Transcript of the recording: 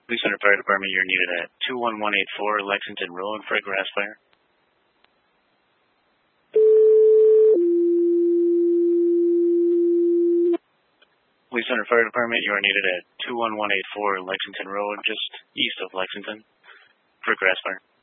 Police Center Fire Department, you're needed at 21184 Lexington Road for a grass fire. Police Center Fire Department, you are needed at 21184 Lexington Road, just east of Lexington, for a grass fire.